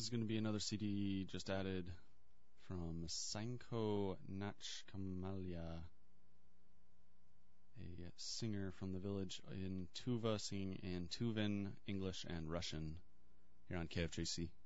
is going to be another CD just added from Sanko Nachkamalia, a singer from the village in Tuva, singing in Tuvan, English, and Russian here on KFJC.